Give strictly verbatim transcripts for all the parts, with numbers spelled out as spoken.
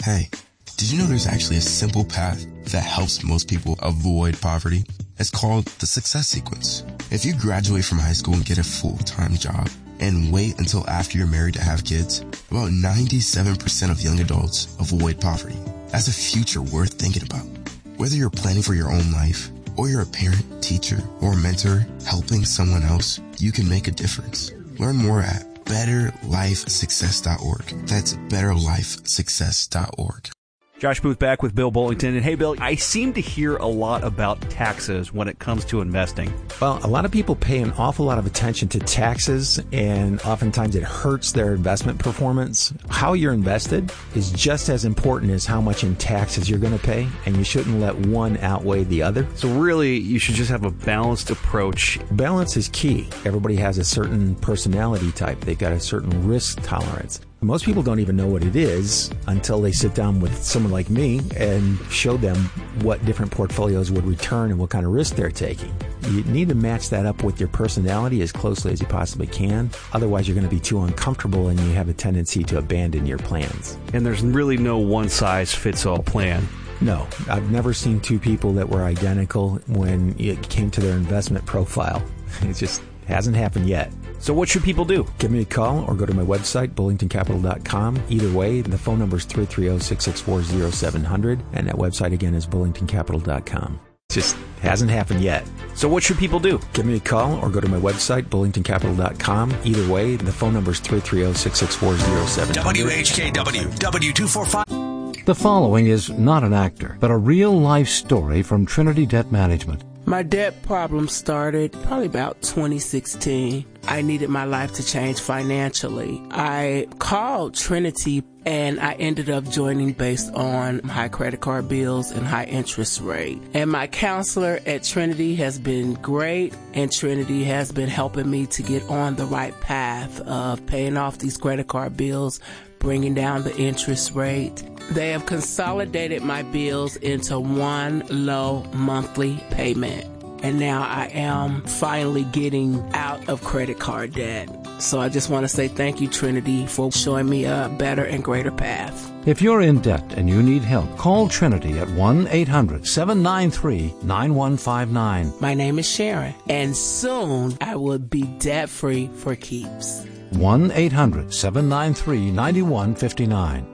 Hey, did you know there's actually a simple path that helps most people avoid poverty? It's called the success sequence. If you graduate from high school and get a full-time job and wait until after you're married to have kids, about ninety-seven percent of young adults avoid poverty. That's a future worth thinking about. Whether you're planning for your own life, or you're a parent, teacher, or mentor helping someone else, you can make a difference. Learn more at better life success dot org. That's better life success dot org. Josh Booth back with Bill Bullington. And hey, Bill, I seem to hear a lot about taxes when it comes to investing. Well, a lot of people pay an awful lot of attention to taxes, and oftentimes it hurts their investment performance. How you're invested is just as important as how much in taxes you're going to pay, and you shouldn't let one outweigh the other. So really, you should just have a balanced approach. Balance is key. Everybody has a certain personality type. They've got a certain risk tolerance. Most people don't even know what it is until they sit down with someone like me and show them what different portfolios would return and what kind of risk they're taking. You need to match that up with your personality as closely as you possibly can. Otherwise, you're going to be too uncomfortable and you have a tendency to abandon your plans. And there's really no one-size-fits-all plan. No, I've never seen two people that were identical when it came to their investment profile. It just hasn't happened yet. So what should people do? Give me a call or go to my website, bullington capital dot com. Either way, the phone number is three three zero, six six four, zero seven zero zero, and that website again is bullington capital dot com. Just hasn't happened yet. So what should people do? Give me a call or go to my website, bullington capital dot com. Either way, the phone number is three three zero, six six four, zero seven zero zero. W H K W, W two forty-five. The following is not an actor, but a real-life story from Trinity Debt Management. My debt problem started probably about twenty sixteen. I needed my life to change financially. I called Trinity and I ended up joining based on high credit card bills and high interest rate. And my counselor at Trinity has been great, and Trinity has been helping me to get on the right path of paying off these credit card bills, bringing down the interest rate. They have consolidated my bills into one low monthly payment. And now I am finally getting out of credit card debt. So I just want to say thank you, Trinity, for showing me a better and greater path. If you're in debt and you need help, call Trinity at one eight hundred, seven nine three, nine one five nine. My name is Sharon, and soon I will be debt-free for keeps. one eight hundred, seven nine three, nine one five nine.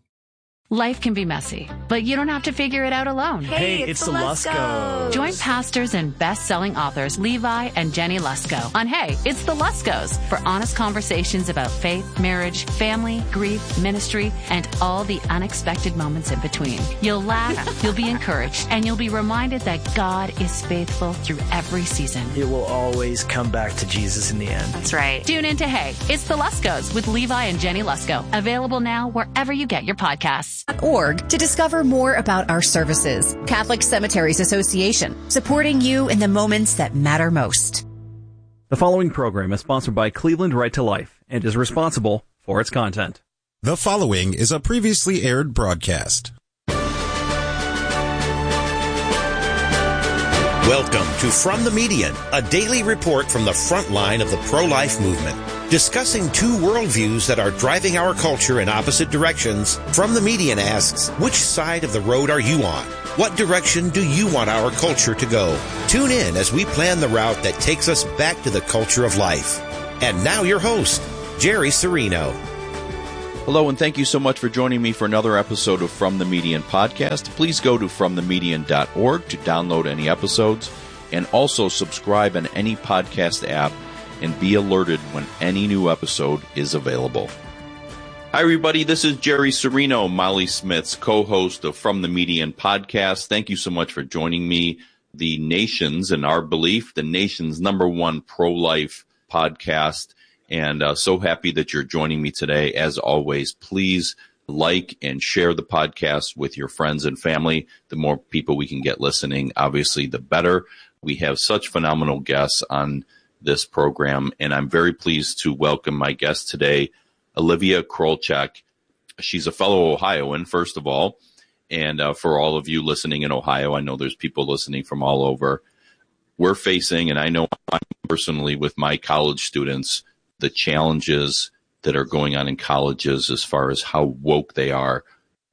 Life can be messy, but you don't have to figure it out alone. Hey, it's, it's the Luskos. Join pastors and best-selling authors Levi and Jenny Lusko on Hey, It's the Luskos for honest conversations about faith, marriage, family, grief, ministry, and all the unexpected moments in between. You'll laugh, you'll be encouraged, and you'll be reminded that God is faithful through every season. It will always come back to Jesus in the end. That's right. Tune in to Hey, It's the Luskos with Levi and Jenny Lusko. Available now wherever you get your podcasts. Org to discover more about our services. Catholic Cemeteries Association, supporting you in the moments that matter most. The following program is sponsored by Cleveland Right to Life and is responsible for its content. The following is a previously aired broadcast. Welcome to From the Median, a daily report from the front line of the pro-life movement. Discussing two worldviews that are driving our culture in opposite directions, From the Median asks, which side of the road are you on? What direction do you want our culture to go? Tune in as we plan the route that takes us back to the culture of life. And now your host, Jerry Serino. Hello, and thank you so much for joining me for another episode of From the Median podcast. Please go to from the median dot org to download any episodes, and also subscribe on any podcast app and be alerted when any new episode is available. Hi, everybody. This is Jerry Serino, Molly Smith's co-host of From the Median podcast. Thank you so much for joining me. The nation's, in our belief, the nation's number one pro-life podcast. And uh, so happy that you're joining me today. As always, please like and share the podcast with your friends and family. The more people we can get listening, obviously, the better. We have such phenomenal guests on this program, and I'm very pleased to welcome my guest today, Olivia Krolchak. She's a fellow Ohioan, first of all, and uh, for all of you listening in Ohio, I know there's people listening from all over. We're facing, and I know I'm personally with my college students, the challenges that are going on in colleges as far as how woke they are.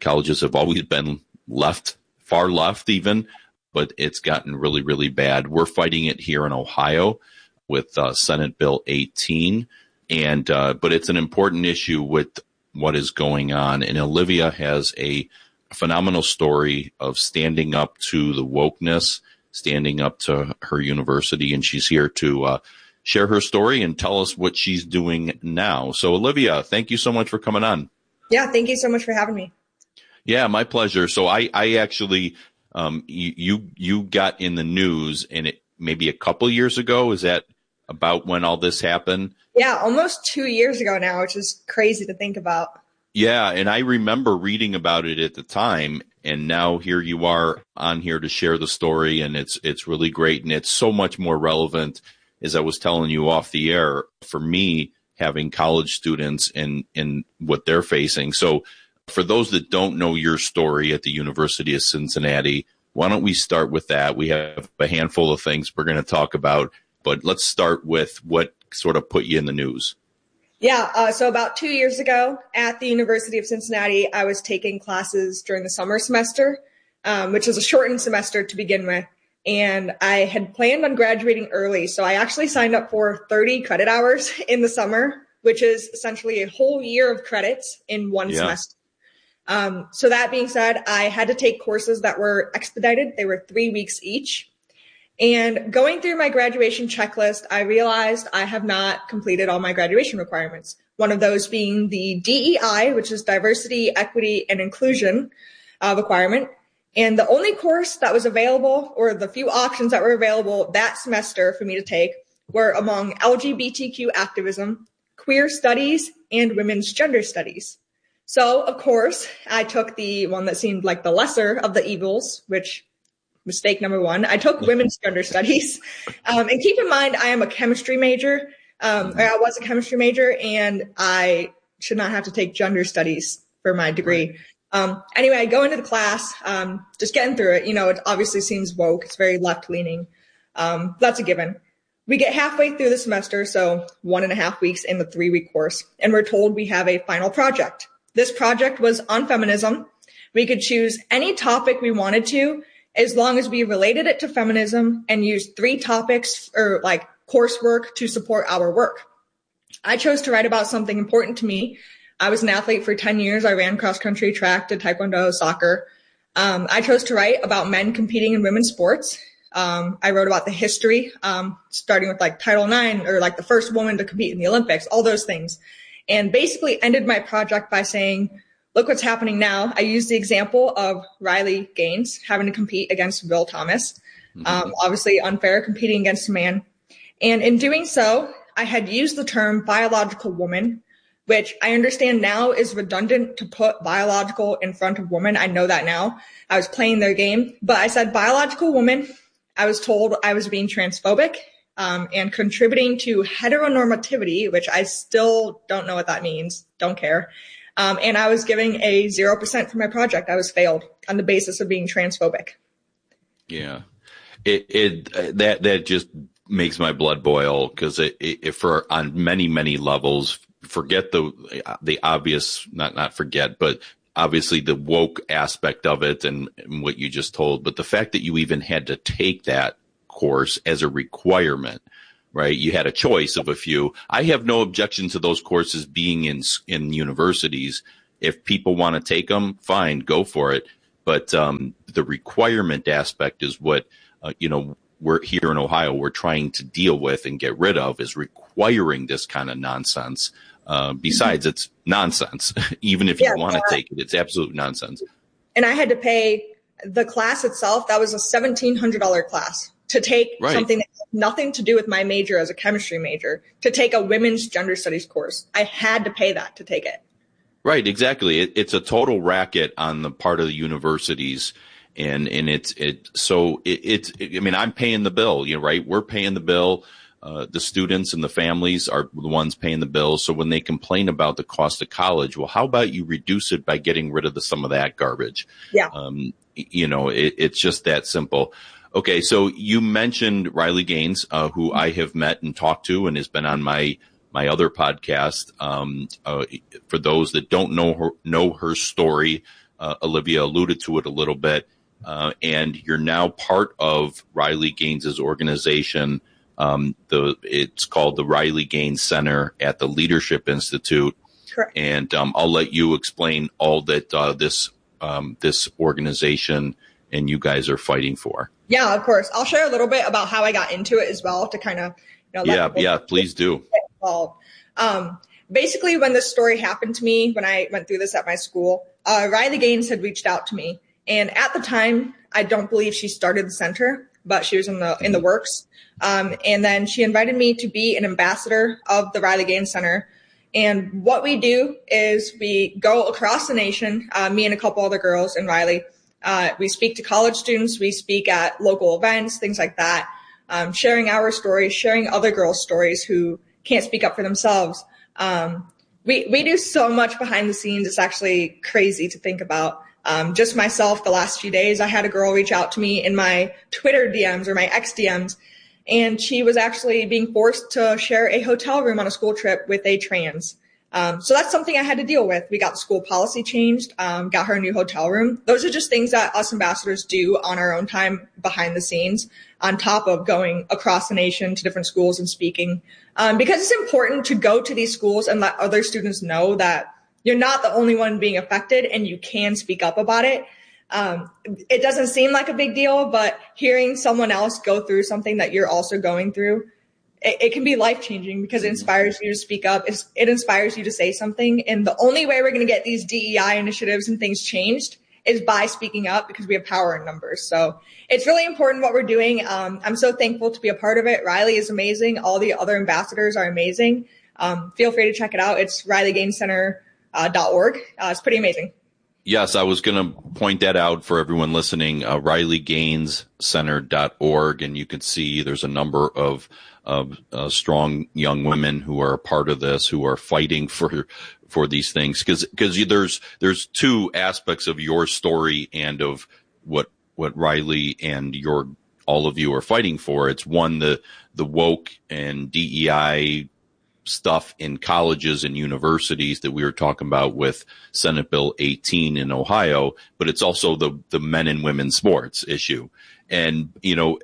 colleges have always been left, far left even, but it's gotten really, really bad. We're fighting it here in Ohio with uh, Senate Bill eighteen, and uh, but it's an important issue with what is going on. And Olivia has a phenomenal story of standing up to the wokeness, standing up to her university, and she's here to uh, share her story and tell us what she's doing now. So, Olivia, thank you so much for coming on. Yeah, thank you so much for having me. Yeah, my pleasure. So I, I actually, um, you, you, you got in the news and it maybe a couple years ago. Is that about when all this happened? Yeah, almost two years ago now, which is crazy to think about. Yeah, and I remember reading about it at the time, and now here you are on here to share the story, and it's it's really great, and it's so much more relevant, as I was telling you off the air, for me having college students and, and what they're facing. So for those that don't know your story at the University of Cincinnati, why don't we start with that? We have a handful of things we're going to talk about, but let's start with what sort of put you in the news. Yeah, uh, so about two years ago at the University of Cincinnati, I was taking classes during the summer semester, um, which is a shortened semester to begin with. And I had planned on graduating early. So I actually signed up for thirty credit hours in the summer, which is essentially a whole year of credits in one yeah. semester. Um, so that being said, I had to take courses that were expedited. They were three weeks each. And going through my graduation checklist, I realized I have not completed all my graduation requirements. One of those being the D E I, which is Diversity, Equity, and Inclusion uh, requirement. And the only course that was available, or the few options that were available that semester for me to take, were among L G B T Q activism, queer studies, and women's gender studies. So, of course, I took the one that seemed like the lesser of the evils, which mistake number one. I took women's gender studies. Um, and keep in mind, I am a chemistry major. Um, or I was a chemistry major, and I should not have to take gender studies for my degree. Um, anyway, I go into the class, um, just getting through it. You know, it obviously seems woke. It's very left leaning. Um, that's a given. We get halfway through the semester, so one and a half weeks in the three week course, and we're told we have a final project. This project was on feminism. We could choose any topic we wanted to, as long as we related it to feminism and used three topics or like coursework to support our work. I chose to write about something important to me. I was an athlete for ten years. I ran cross country, track, did taekwondo, soccer. Um, I chose to write about men competing in women's sports. Um, I wrote about the history, um, starting with like Title nine, or like the first woman to compete in the Olympics, all those things. And basically ended my project by saying, look what's happening now. I used the example of Riley Gaines having to compete against Will Thomas. Mm-hmm. Um, obviously unfair, competing against a man. And in doing so, I had used the term biological woman, which I understand now is redundant to put biological in front of woman. I know that now. I was playing their game, but I said biological woman. I was told I was being transphobic um, and contributing to heteronormativity, which I still don't know what that means. Don't care. Um, and I was giving a zero percent for my project. I was failed on the basis of being transphobic. Yeah. It, it, that, that just makes my blood boil, because it, it, for on many, many levels, forget the, the obvious, not, not forget, but obviously the woke aspect of it and, and what you just told, but the fact that you even had to take that course as a requirement, right? You had a choice of a few. I have no objection to those courses being in in universities. If people want to take them, fine, go for it. But um, the requirement aspect is what, uh, you know, we're here in Ohio, we're trying to deal with and get rid of, is requiring this kind of nonsense. Uh, besides, it's nonsense. Even if you yeah, want to uh, take it, it's absolute nonsense. And I had to pay the class itself. That was a seventeen hundred dollars class. To take right. something that had nothing to do with my major as a chemistry major, to take a women's gender studies course. I had to pay that to take it. Right, exactly. It, it's a total racket on the part of the universities. And, and it's, it, so it, it's, it, I mean, I'm paying the bill, you know, right? We're paying the bill. Uh, the students and the families are the ones paying the bill. So when they complain about the cost of college, well, how about you reduce it by getting rid of the, some of that garbage? Yeah. Um, you know, it, it's just that simple. Okay, so you mentioned Riley Gaines, uh, who I have met and talked to and has been on my my other podcast. Um, uh, for those that don't know her, know her story, uh, Olivia alluded to it a little bit. Uh, and you're now part of Riley Gaines' organization. Um, the it's called the Riley Gaines Center at the Leadership Institute. Correct. And um, I'll let you explain all that uh, this um, this organization and you guys are fighting for. Yeah, of course. I'll share a little bit about how I got into it as well to kind of, you know, let yeah, people yeah, please do. Get involved. Um, basically, when this story happened to me, when I went through this at my school, uh, Riley Gaines had reached out to me, and at the time, I don't believe she started the center, but she was in the in the works. Um, and then she invited me to be an ambassador of the Riley Gaines Center. And what we do is we go across the nation, uh, me and a couple other girls in Riley. Uh, we speak to college students. We speak at local events, things like that, um, sharing our stories, sharing other girls' stories who can't speak up for themselves. Um, we, we do so much behind the scenes. It's actually crazy to think about. Um, just myself, the last few days, I had a girl reach out to me in my Twitter D Ms or my X D Ms, and she was actually being forced to share a hotel room on a school trip with a trans. Um, so that's something I had to deal with. We got the school policy changed, um, got her a new hotel room. Those are just things that us ambassadors do on our own time behind the scenes, on top of going across the nation to different schools and speaking. Um, because it's important to go to these schools and let other students know that you're not the only one being affected and you can speak up about it. Um, it doesn't seem like a big deal, but hearing someone else go through something that you're also going through, it, it can be life-changing because it inspires you to speak up. It's, it inspires you to say something. And the only way we're going to get these D E I initiatives and things changed is by speaking up, because we have power in numbers. So it's really important what we're doing. Um, I'm so thankful to be a part of it. Riley is amazing. All the other ambassadors are amazing. Um, feel free to check it out. It's riley gaines center dot org. Uh, it's pretty amazing. Yes, I was going to point that out for everyone listening, uh, riley gaines center dot org, and you can see there's a number of, of uh, strong young women who are a part of this, who are fighting for for these things, because because there's there's two aspects of your story and of what what Riley and your all of you are fighting for. It's one, the the woke and D E I stuff in colleges and universities that we were talking about with Senate Bill eighteen in Ohio, but it's also the, the men and women sports issue. And, you know,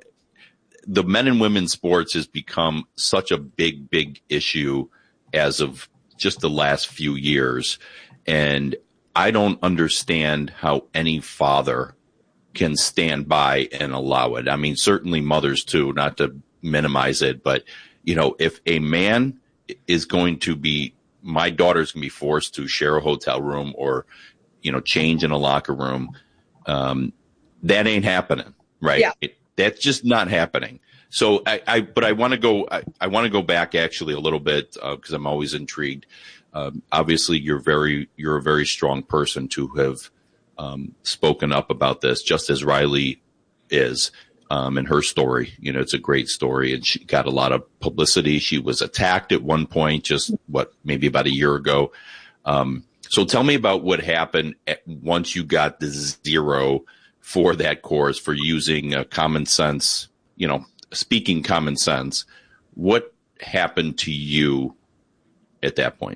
the men and women sports has become such a big, big issue as of just the last few years. And I don't understand how any father can stand by and allow it. I mean, certainly mothers too, not to minimize it, but, you know, if a man is going to be, my daughter's going to be forced to share a hotel room or, you know, change in a locker room. Um, that ain't happening, right? Yeah. It, that's just not happening. So I, I but I want to go, I, I want to go back actually a little bit, uh, cause I'm always intrigued. Um, obviously you're very, you're a very strong person to have, um, spoken up about this, just as Riley is. Um, and her story, you know, it's a great story, and she got a lot of publicity. She was attacked at one point, just what, maybe about a year ago. Um, so tell me about what happened at, once you got the zero for that course, for using uh, common sense, you know, speaking common sense. What happened to you at that point?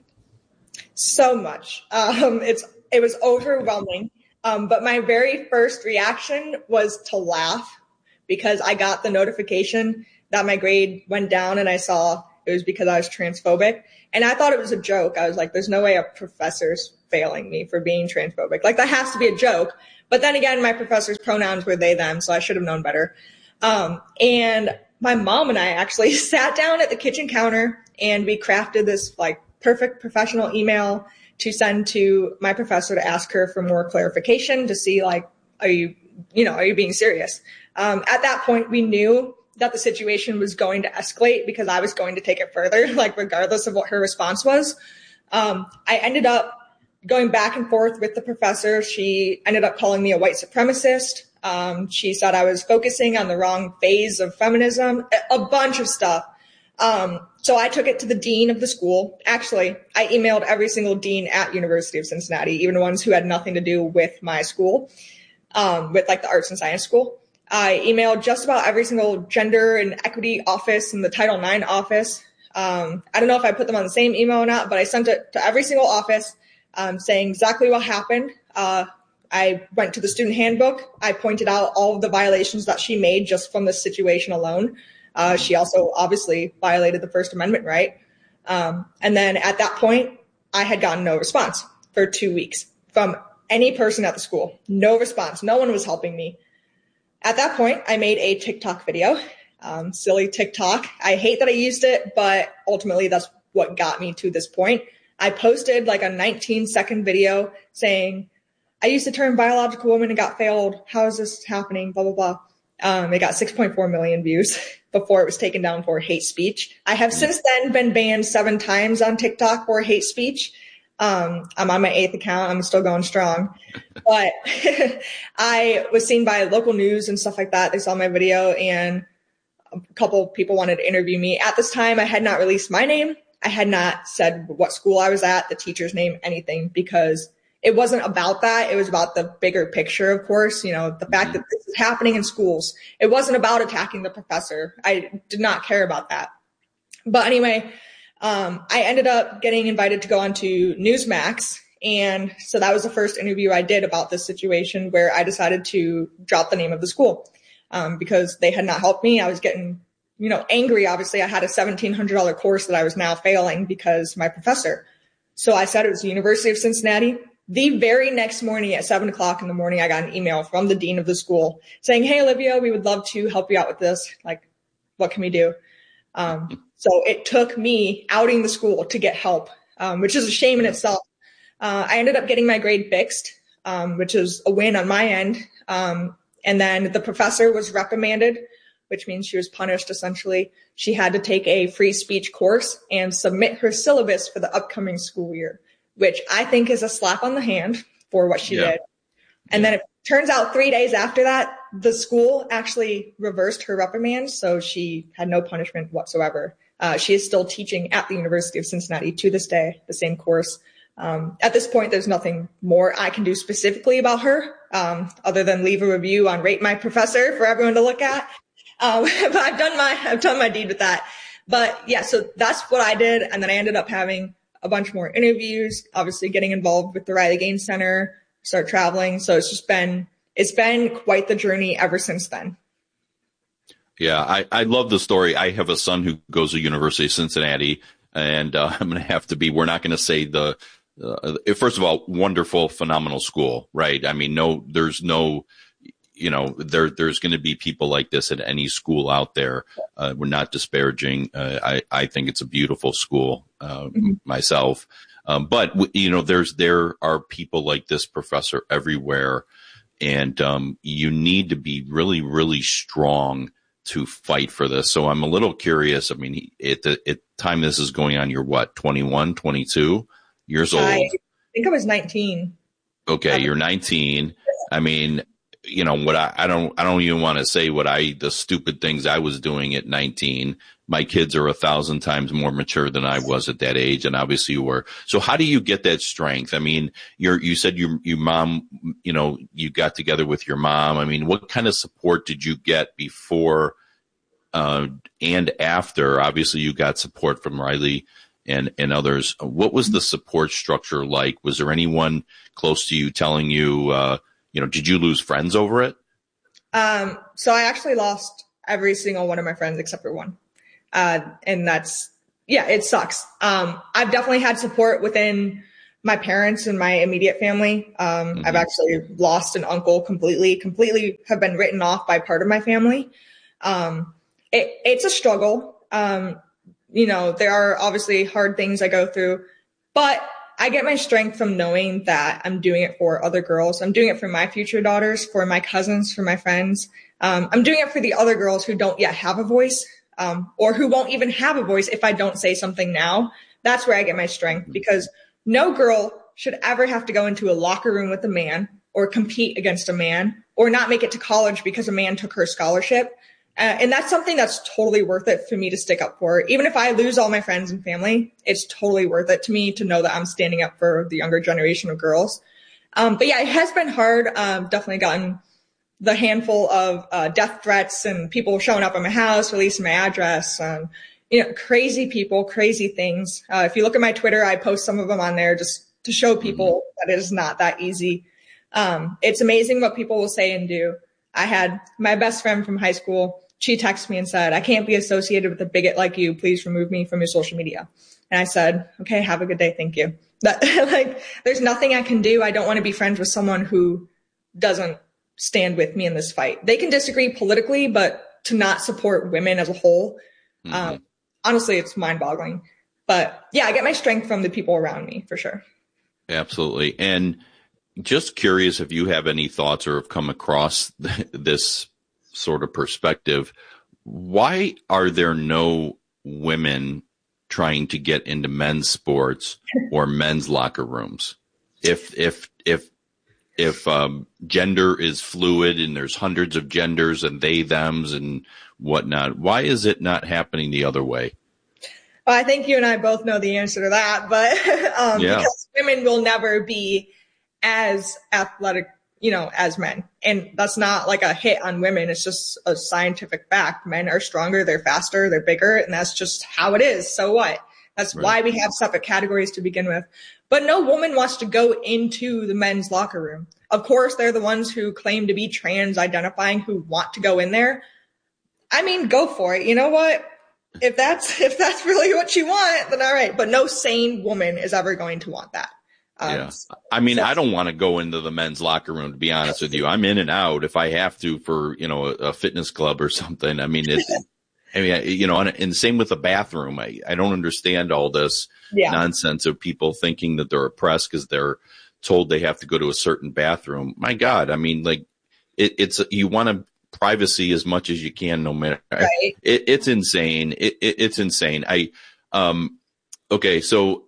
So much. Um, it's, it was overwhelming. Um, but my very first reaction was to laugh, because I got the notification that my grade went down, and I saw it was because I was transphobic. And I thought it was a joke. I was like, there's no way a professor's failing me for being transphobic. Like, that has to be a joke. But then again, my professor's pronouns were they, them, so I should have known better. Um, and my mom and I actually sat down at the kitchen counter, and we crafted this like perfect professional email to send to my professor to ask her for more clarification, to see like, are you, you know, are you being serious? Um, at that point, we knew that the situation was going to escalate, because I was going to take it further, like regardless of what her response was. Um, I ended up going back and forth with the professor. She ended up calling me a white supremacist. Um, she said I was focusing on the wrong phase of feminism, a bunch of stuff. Um, so I took it to the dean of the school. Actually, I emailed every single dean at University of Cincinnati, even ones who had nothing to do with my school, um, with like the arts and science school. I emailed just about every single gender and equity office and the Title nine office. Um, I don't know if I put them on the same email or not, but I sent it to every single office, um, saying exactly what happened. Uh, I went to the student handbook. I pointed out all of the violations that she made just from this situation alone. Uh, she also obviously violated the First Amendment right. Um, and then at that point, I had gotten no response for two weeks from any person at the school. No response. No one was helping me. At that point, I made a TikTok video, um, silly TikTok. I hate that I used it, but ultimately that's what got me to this point. I posted like a nineteen second video saying, I used the term biological woman and got failed. How is this happening? Blah, blah, blah. Um, it got six point four million views before it was taken down for hate speech. I have since then been banned seven times on TikTok for hate speech. Um, I'm on my eighth account. I'm still going strong, but I was seen by local news and stuff like that. They saw my video and a couple people wanted to interview me. At this time, I had not released my name. I had not said what school I was at, the teacher's name, anything, because it wasn't about that. It was about the bigger picture, of course, you know, the fact that this is happening in schools. It wasn't about attacking the professor. I did not care about that. But anyway, um, I ended up getting invited to go on to Newsmax. And so that was the first interview I did about this situation where I decided to drop the name of the school um, because they had not helped me. I was getting, you know, angry. Obviously, I had a seventeen hundred dollars course that I was now failing because my professor. So I said it was the University of Cincinnati. The very next morning at seven o'clock in the morning, I got an email from the dean of the school saying, hey, Olivia, we would love to help you out with this. Like, what can we do? Um, so it took me outing the school to get help, um, which is a shame in itself. Uh, I ended up getting my grade fixed, um, which is a win on my end. Um, and then the professor was reprimanded, which means she was punished, essentially. She had to take a free speech course and submit her syllabus for the upcoming school year, which I think is a slap on the hand for what she yeah. did. And yeah. then it turns out three days after that, the school actually reversed her reprimand, so she had no punishment whatsoever. Uh, she is still teaching at the University of Cincinnati to this day, the same course. Um, at this point, there's nothing more I can do specifically about her, um, other than leave a review on Rate My Professor for everyone to look at. Um, but I've done my, I've done my deed with that. But yeah, so that's what I did. And then I ended up having a bunch more interviews, obviously getting involved with the Riley Gaines Center, start traveling. So it's just been, it's been quite the journey ever since then. Yeah, I, I love the story. I have a son who goes to University of Cincinnati, and uh, I'm going to have to be, we're not going to say the, uh, first of all, wonderful, phenomenal school, right? I mean, no, there's no, you know, there, there's going to be people like this at any school out there. Uh, we're not disparaging. Uh, I, I think it's a beautiful school, uh, mm-hmm. myself. Um, but you know, there's, there are people like this professor everywhere. And, um, you need to be really, really strong to fight for this. So I'm a little curious. I mean, at the, at the time this is going on, you're what, twenty-one, twenty-two years old? I think I was nineteen. Okay. You're nineteen. I mean, you know what, I, I don't, I don't even want to say what I, the stupid things I was doing at nineteen. My kids are a thousand times more mature than I was at that age. And obviously you were. So how do you get that strength? I mean, you're, you said your, your mom, you know, you got together with your mom. I mean, what kind of support did you get before, uh, and after? Obviously you got support from Riley and, and others. What was the support structure like? Was there anyone close to you telling you, uh, you know, did you lose friends over it? Um, so I actually lost every single one of my friends except for one. Uh, and that's, yeah, it sucks. Um, I've definitely had support within my parents and my immediate family. Um, mm-hmm. I've actually lost an uncle completely, completely have been written off by part of my family. Um, it, it's a struggle. Um, you know, there are obviously hard things I go through, but I get my strength from knowing that I'm doing it for other girls. I'm doing it for my future daughters, for my cousins, for my friends. Um, I'm doing it for the other girls who don't yet have a voice, um, or who won't even have a voice if I don't say something now. That's where I get my strength, because no girl should ever have to go into a locker room with a man or compete against a man or not make it to college because a man took her scholarship. Uh, and that's something that's totally worth it for me to stick up for. Even if I lose all my friends and family, it's totally worth it to me to know that I'm standing up for the younger generation of girls. Um, but yeah, it has been hard. Um, definitely gotten the handful of uh, death threats and people showing up at my house, releasing my address, um, you know, crazy people, crazy things. Uh, if you look at my Twitter, I post some of them on there just to show people that it is not that easy. Um, it's amazing what people will say and do. I had my best friend from high school. She texted me and said, I can't be associated with a bigot like you. Please remove me from your social media. And I said, okay, have a good day. Thank you. That, like, there's nothing I can do. I don't want to be friends with someone who doesn't stand with me in this fight. They can disagree politically, but to not support women as a whole, mm-hmm. um, honestly, it's mind boggling. But yeah, I get my strength from the people around me for sure. Absolutely. And just curious if you have any thoughts or have come across th- this sort of perspective. Why are there no women trying to get into men's sports or men's locker rooms? If, if, if, if, um, gender is fluid and there's hundreds of genders and they, thems and whatnot, why is it not happening the other way? Well, I think you and I both know the answer to that, but, um, yeah. because women will never be as athletic, you know, as men. And that's not like a hit on women. It's just a scientific fact. Men are stronger, they're faster, they're bigger, and that's just how it is. So what? That's right. Why we have separate categories to begin with. But no woman wants to go into the men's locker room. Of course, they're the ones who claim to be trans identifying who want to go in there. I mean, go for it. You know what? If that's, if that's really what you want, then all right. But no sane woman is ever going to want that. Um, yeah. I mean, so, I don't want to go into the men's locker room, to be honest with you. I'm in and out if I have to for, you know, a, a fitness club or something. I mean, it's, I mean, you know, and, and same with the bathroom. I, I don't understand all this yeah. nonsense of people thinking that they're oppressed because they're told they have to go to a certain bathroom. My God. I mean, like it, it's, you want to privacy as much as you can, no matter. Right. It, it's insane. It, it, it's insane. I, um, okay. So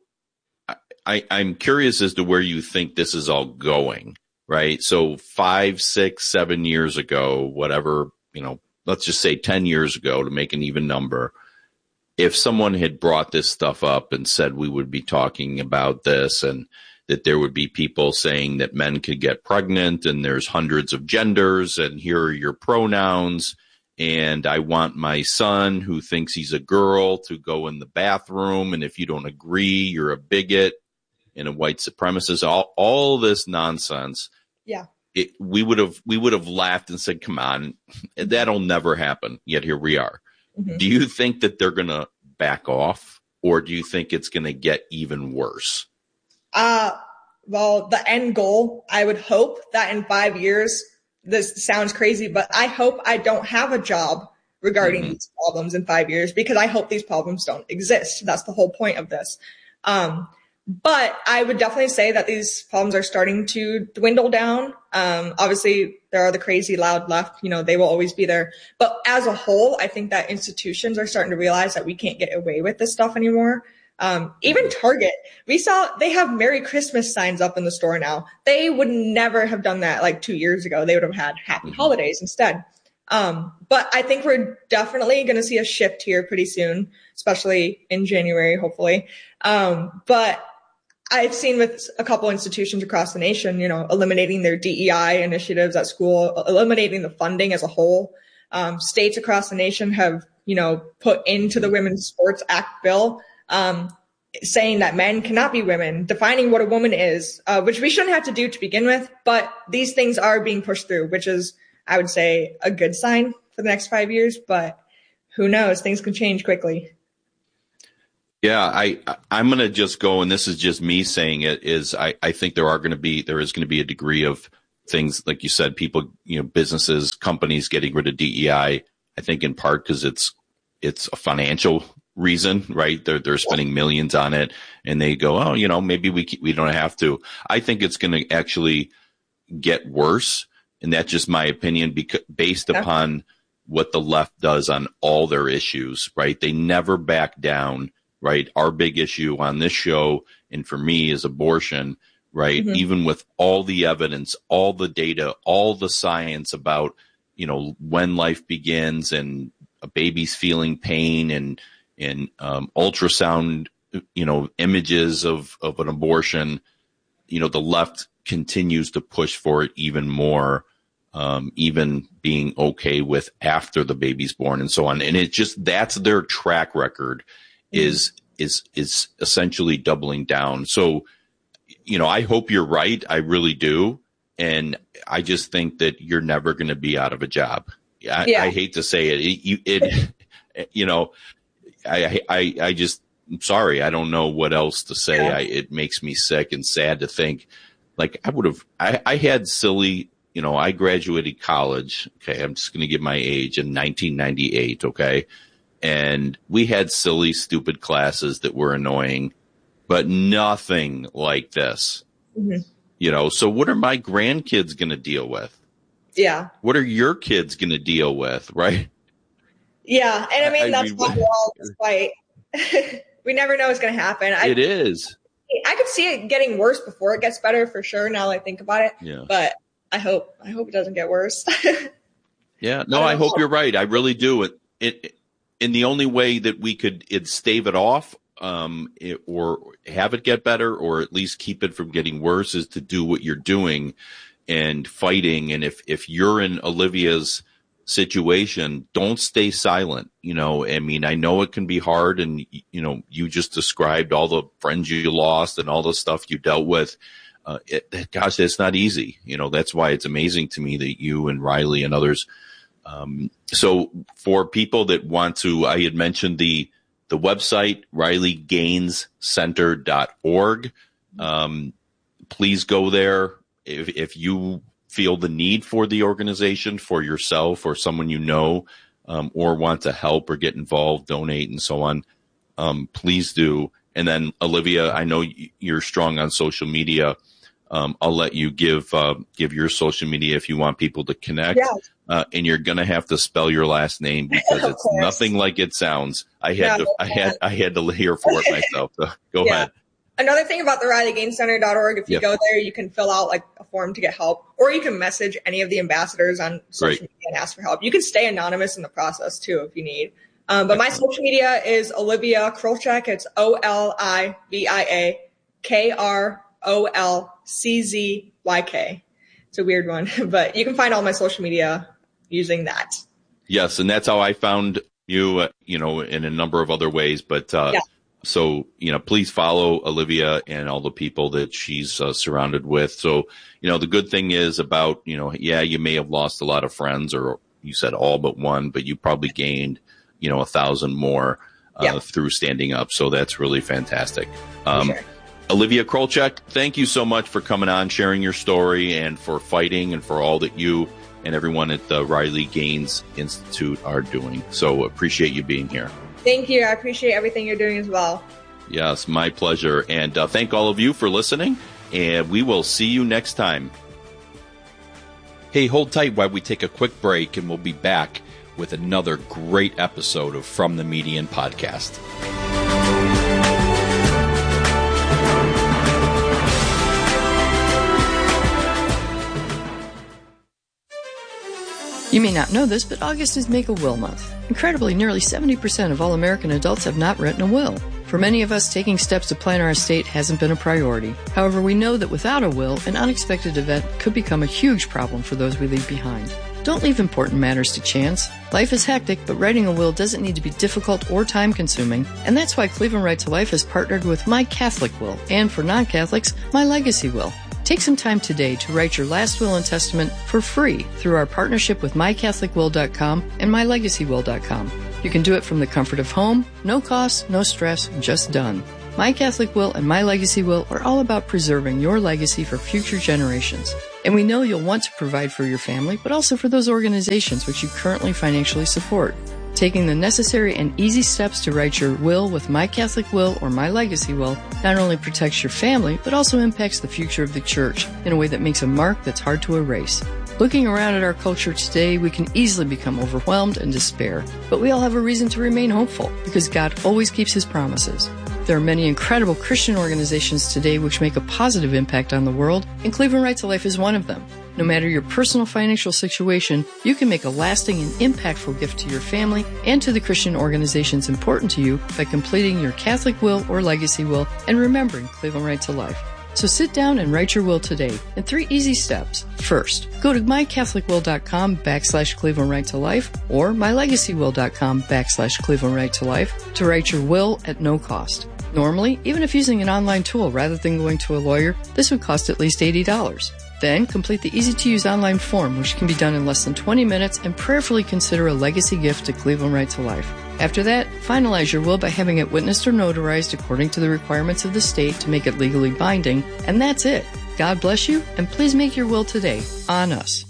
I, I'm curious as to where you think this is all going, right? So five, six, seven years ago, whatever, you know, let's just say ten years ago to make an even number, if someone had brought this stuff up and said we would be talking about this and that there would be people saying that men could get pregnant and there's hundreds of genders and here are your pronouns and I want my son who thinks he's a girl to go in the bathroom and if you don't agree, you're a bigot and a white supremacist, all, all this nonsense. Yeah. It, we would have, we would have laughed and said, come on, that'll never happen. Yet here we are. Mm-hmm. Do you think that they're going to back off or do you think it's going to get even worse? Uh, well, the end goal, I would hope that in five years, this sounds crazy, but I hope I don't have a job regarding mm-hmm. these problems in five years because I hope these problems don't exist. That's the whole point of this. Um, But I would definitely say that these problems are starting to dwindle down. Um, obviously, there are the crazy loud left. You know, they will always be there. But as a whole, I think that institutions are starting to realize that we can't get away with this stuff anymore. Um, even Target, we saw they have Merry Christmas signs up in the store now. They would never have done that like two years ago. They would have had Happy Holidays instead. Um, but I think we're definitely going to see a shift here pretty soon, especially in January, hopefully. Um, but I've seen with a couple institutions across the nation, you know, eliminating their D E I initiatives at school, eliminating the funding as a whole. Um, states across the nation have, you know, put into the Women's Sports Act bill, um, saying that men cannot be women, defining what a woman is, uh, which we shouldn't have to do to begin with. But these things are being pushed through, which is, I would say, a good sign for the next five years. But who knows? Things can change quickly. Yeah, I, I'm going to just go, and this is just me saying it, is I, I think there are going to be, there is going to be a degree of things, like you said, people, you know, businesses, companies getting rid of D E I, I think in part because it's, it's a financial reason, right? They're, they're spending millions on it and they go, oh, you know, maybe we, we don't have to. I think it's going to actually get worse. And that's just my opinion because based yeah. upon what the left does on all their issues, right? They never back down. Right. Our big issue on this show, and for me, is abortion, right? Mm-hmm. Even with all the evidence, all the data, all the science about, you know, when life begins and a baby's feeling pain and, and, um, ultrasound, you know, images of, of an abortion, you know, the left continues to push for it even more, um, even being okay with after the baby's born and so on. And it just, that's their track record. is is is essentially doubling down. So, you know, I hope you're right. I really do. And I just think that you're never going to be out of a job. I, Yeah. I hate to say it. It, you, it, you know, I, I, I just, I'm sorry. I don't know what else to say. Yeah. I, it makes me sick and sad to think, like, I would have, I, I had silly, you know, I graduated college. Okay. I'm just going to give my age in nineteen ninety-eight. Okay. And we had silly, stupid classes that were annoying, but nothing like this, Mm-hmm. you know? So what are my grandkids going to deal with? Yeah. What are your kids going to deal with? Right. Yeah. And I mean, I that's mean, why we're all just like, we never know what's going to happen. I, It is. I could see it getting worse before it gets better for sure. Now that I think about it, Yeah. but I hope, I hope it doesn't get worse. Yeah. No, I I don't hope know. you're right. I really do. It, it, in the only way that we could it stave it off, um, it, or have it get better, or at least keep it from getting worse, is to do what you're doing and fighting. And if, if you're in Olivia's situation, don't stay silent. You know, I mean, I know it can be hard, and, you know, you just described all the friends you lost and all the stuff you dealt with. Uh, it, gosh, it's not easy. You know, that's why it's amazing to me that you and Riley and others. Um, so for people that want to, I had mentioned the, the website, riley gaines center dot org. Um, please go there. If, if you feel the need for the organization for yourself or someone you know, um, or want to help or get involved, donate and so on, um, please do. And then Olivia, I know you're strong on social media. Um, I'll let you give, uh, give your social media if you want people to connect. Yeah. Uh, and you're going to have to spell your last name because Of it's course. nothing like it sounds. I had Yeah, to, I had, I had to hear for it myself. So go Yeah. ahead. Another thing about the riley gaines center dot org, if you Yep. go there, you can fill out like a form to get help, or you can message any of the ambassadors on social Great. media and ask for help. You can stay anonymous in the process too if you need. Um, but my social media is Olivia Krolczyk. It's O L I V I A K R O L C Z Y K. It's a weird one, but you can find all my social media using that. Yes. And that's how I found you, uh, you know, in a number of other ways, but, uh, Yeah. so, you know, please follow Olivia and all the people that she's uh, surrounded with. So, you know, the good thing is about, you know, yeah, you may have lost a lot of friends, or you said all but one, but you probably gained, you know, a thousand more uh, Yeah. through standing up. So that's really fantastic. Um, sure. Olivia Krolczyk, thank you so much for coming on, sharing your story, and for fighting, and for all that you and everyone at the Riley Gaines Institute are doing. So appreciate you being here. Thank you. I appreciate everything you're doing as well. Yes, my pleasure. And uh, thank all of you for listening, and we will see you next time. Hey, hold tight while we take a quick break, and we'll be back with another great episode of From the Median Podcast. You may not know this, but August is Make-A-Will Month. Incredibly, nearly seventy percent of all American adults have not written a will. For many of us, taking steps to plan our estate hasn't been a priority. However, we know that without a will, an unexpected event could become a huge problem for those we leave behind. Don't leave important matters to chance. Life is hectic, but writing a will doesn't need to be difficult or time-consuming, and that's why Cleveland Right to Life has partnered with My Catholic Will, and for non-Catholics, My Legacy Will. Take some time today to write your last will and testament for free through our partnership with my catholic will dot com and my legacy will dot com. You can do it from the comfort of home, no cost, no stress, just done. My Catholic Will and My Legacy Will are all about preserving your legacy for future generations. And we know you'll want to provide for your family, but also for those organizations which you currently financially support. Taking the necessary and easy steps to write your will with My Catholic Will or My Legacy Will not only protects your family, but also impacts the future of the church in a way that makes a mark that's hard to erase. Looking around at our culture today, we can easily become overwhelmed and despair. But we all have a reason to remain hopeful, because God always keeps His promises. There are many incredible Christian organizations today which make a positive impact on the world, and Cleveland Right to Life is one of them. No matter your personal financial situation, you can make a lasting and impactful gift to your family and to the Christian organizations important to you by completing your Catholic will or legacy will and remembering Cleveland Right to Life. So sit down and write your will today in three easy steps. First, go to my catholic will dot com backslash Cleveland Right to Life or my legacy will dot com backslash Cleveland Right to Life to write your will at no cost. Normally, even if using an online tool rather than going to a lawyer, this would cost at least eighty dollars. Then complete the easy-to-use online form, which can be done in less than twenty minutes, and prayerfully consider a legacy gift to Cleveland Right to Life. After that, finalize your will by having it witnessed or notarized according to the requirements of the state to make it legally binding, and that's it. God bless you, and please make your will today on us.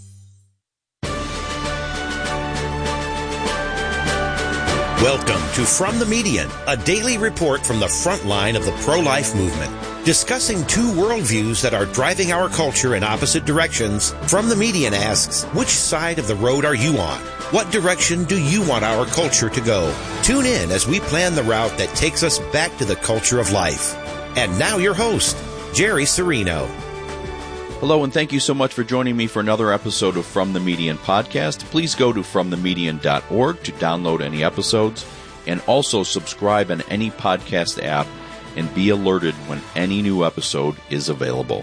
Welcome to From the Median, a daily report from the front line of the pro-life movement. Discussing two worldviews that are driving our culture in opposite directions, From the Median asks, which side of the road are you on? What direction do you want our culture to go? Tune in as we plan the route that takes us back to the culture of life. And now your host, Jerry Serino. Hello, and thank you so much for joining me for another episode of From the Median podcast. Please go to from the median dot org to download any episodes, and also subscribe on any podcast app and be alerted when any new episode is available.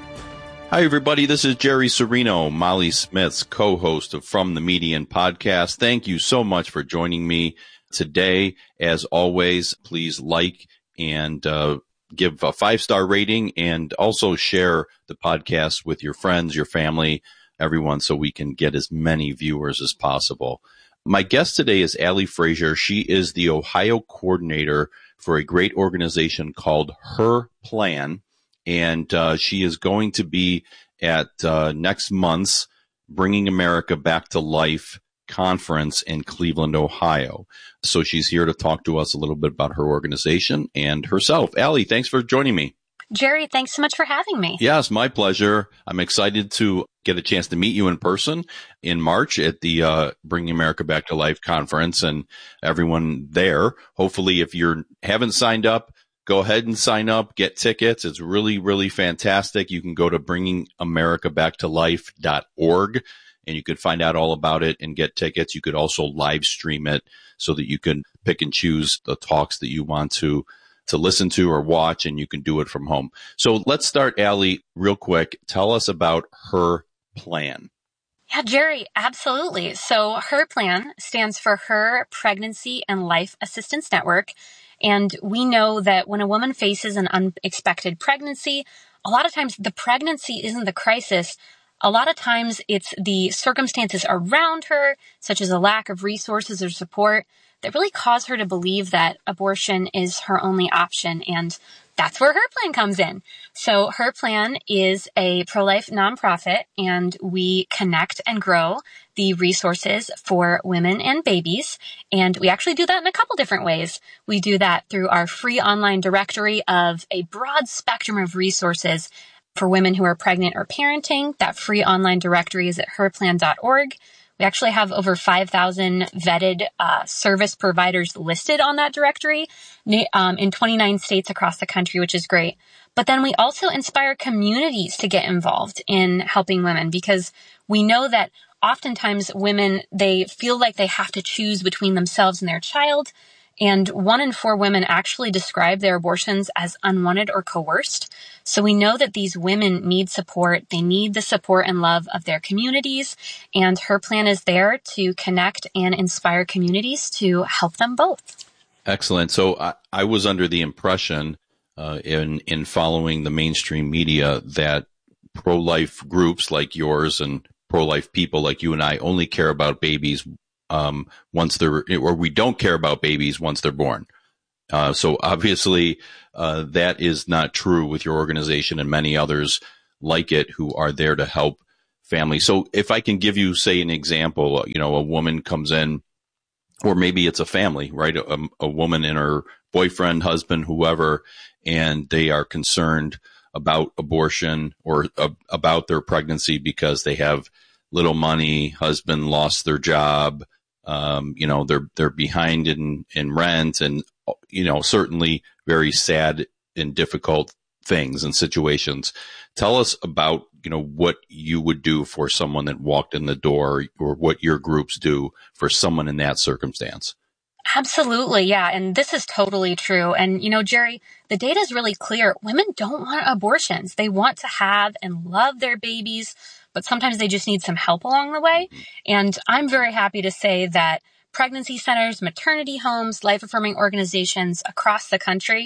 Hi, everybody. This is Jerry Serino, Molly Smith's co-host of From the Median podcast. Thank you so much for joining me today. As always, please like and uh, give a five-star rating, and also share the podcast with your friends, your family, everyone, so we can get as many viewers as possible. My guest today is Allie Frazier. She is the Ohio coordinator for a great organization called Her Plan, and uh, she is going to be at uh, next month's Bringing America Back to Life conference in Cleveland, Ohio. So she's here to talk to us a little bit about her organization and herself. Allie, thanks for joining me. Jerry, thanks so much for having me. Yes, my pleasure. I'm excited to get a chance to meet you in person in March at the uh, Bringing America Back to Life conference, and everyone there. Hopefully, if you haven't signed up, go ahead and sign up, get tickets. It's really, really fantastic. You can go to bringing america back to life dot org, and you could find out all about it and get tickets. You could also live stream it so that you can pick and choose the talks that you want to to listen to or watch, and you can do it from home. So let's start, Allie, real quick. Tell us about Her Plan. Yeah, Jerry, absolutely. So Her Plan stands for Her Pregnancy and Life Assistance Network. And we know that when a woman faces an unexpected pregnancy, a lot of times the pregnancy isn't the crisis. A lot of times it's the circumstances around her, such as a lack of resources or support, that really cause her to believe that abortion is her only option. And that's where Her Plan comes in. So Her Plan is a pro-life nonprofit, and we connect and grow the resources for women and babies. And we actually do that in a couple different ways. We do that through our free online directory of a broad spectrum of resources for women who are pregnant or parenting. That free online directory is at her plan dot org. We actually have over five thousand vetted uh, service providers listed on that directory um, in twenty-nine states across the country, which is great. But then we also inspire communities to get involved in helping women, because we know that oftentimes women, they feel like they have to choose between themselves and their child. And one in four women actually describe their abortions as unwanted or coerced. So we know that these women need support. They need the support and love of their communities. And Her Plan is there to connect and inspire communities to help them both. Excellent. So I, I was under the impression uh, in, in following the mainstream media that pro-life groups like yours and pro-life people like you and I only care about babies Um, once they're, or we don't care about babies once they're born. Uh, so obviously, uh, that is not true with your organization and many others like it who are there to help families. So if I can give you, say, an example, you know, a woman comes in, or maybe it's a family, right? A, a woman and her boyfriend, husband, whoever, and they are concerned about abortion or uh, about their pregnancy because they have little money, husband lost their job. Um, you know, they're, they're behind in, in rent, and, you know, certainly very sad and difficult things and situations. Tell us about, you know, what you would do for someone that walked in the door, or what your groups do for someone in that circumstance. Absolutely. Yeah. And this is totally true. And, you know, Jerry, the data is really clear. Women don't want abortions. They want to have and love their babies, but sometimes they just need some help along the way. And I'm very happy to say that pregnancy centers, maternity homes, life-affirming organizations across the country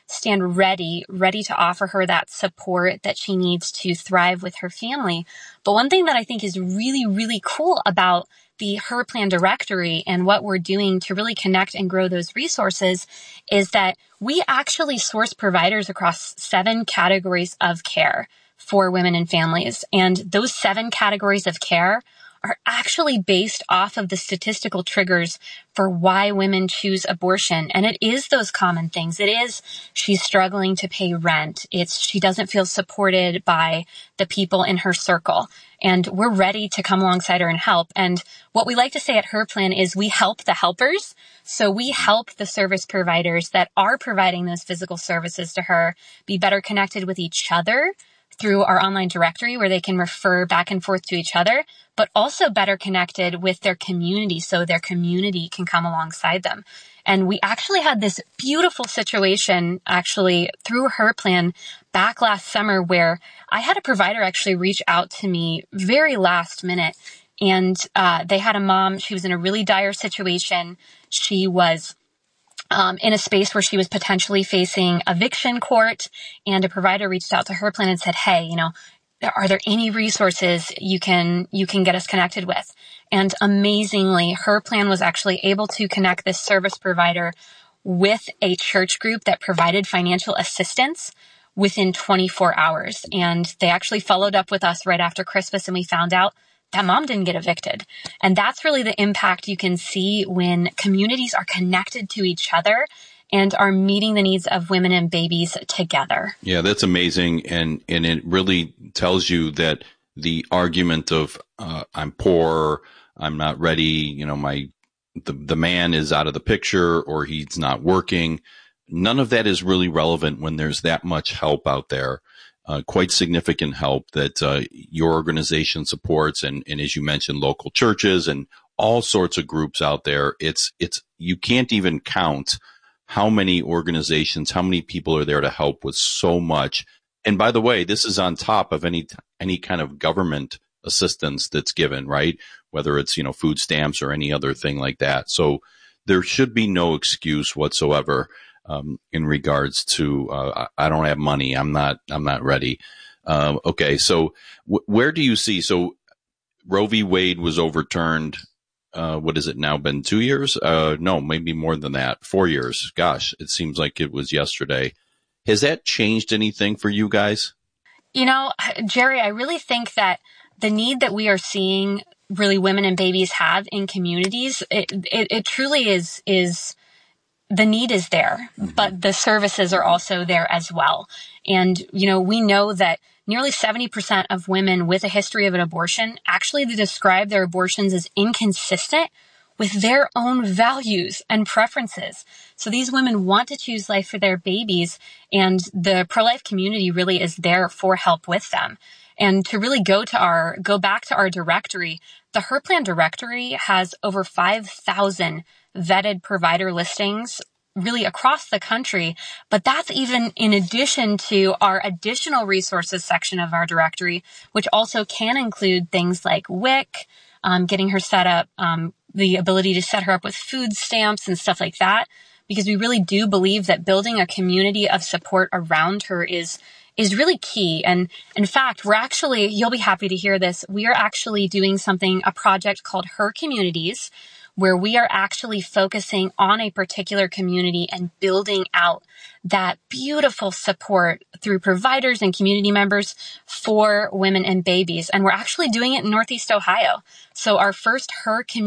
stand ready, ready to offer her that support that she needs to thrive with her family. But one thing that I think is really, really cool about the Her Plan directory and what we're doing to really connect and grow those resources is that we actually source providers across seven categories of care for women and families. And those seven categories of care are actually based off of the statistical triggers for why women choose abortion. And it is those common things. It is she's struggling to pay rent. It's she doesn't feel supported by the people in her circle. And we're ready to come alongside her and help. And what we like to say at Her Plan is we help the helpers. So we help the service providers that are providing those physical services to her be better connected with each other through our online directory where they can refer back and forth to each other, but also better connected with their community so their community can come alongside them. And we actually had this beautiful situation actually through Her Plan back last summer where I had a provider actually reach out to me very last minute. And uh, they had a mom, she was in a really dire situation. She was Um, in a space where she was potentially facing eviction court, and a provider reached out to Her Plan and said, hey, you know, are there any resources you can, you can get us connected with? And amazingly, Her Plan was actually able to connect this service provider with a church group that provided financial assistance within twenty-four hours. And they actually followed up with us right after Christmas, and we found out that mom didn't get evicted. And that's really the impact you can see when communities are connected to each other and are meeting the needs of women and babies together. Yeah, that's amazing. And, and it really tells you that the argument of, uh, I'm poor, I'm not ready, you know, my, the, the man is out of the picture or he's not working. None of that is really relevant when there's that much help out there. Uh, quite significant help that uh, your organization supports, and, and as you mentioned, local churches and all sorts of groups out there. It's it's you can't even count how many organizations, how many people are there to help with so much. And by the way, this is on top of any any kind of government assistance that's given, right? Whether it's, you know, food stamps or any other thing like that. So there should be no excuse whatsoever. Um, in regards to, uh, I don't have money. I'm not, I'm not ready. Um, okay. So w- where do you see, so Roe v. Wade was overturned. Uh, what has it now been? Two years? Uh, no, maybe more than that. Four years. Gosh, it seems like it was yesterday. Has that changed anything for you guys? You know, Jerry, I really think that the need that we are seeing really women and babies have in communities, it, it, it truly is, is, the need is there, but the services are also there as well. And, you know, we know that nearly seventy percent of women with a history of an abortion actually describe their abortions as inconsistent with their own values and preferences. So these women want to choose life for their babies, and the pro-life community really is there for help with them. And to really go to our, go back to our directory, the Her Plan directory has over five thousand vetted provider listings really across the country. But that's even in addition to our additional resources section of our directory, which also can include things like W I C, um, getting her set up, um, the ability to set her up with food stamps and stuff like that, because we really do believe that building a community of support around her is is really key. And in fact, we're actually, you'll be happy to hear this, we are actually doing something, a project called Her Communities, where we are actually focusing on a particular community and building out that beautiful support through providers and community members for women and babies. And we're actually doing it in Northeast Ohio. So our first Her Community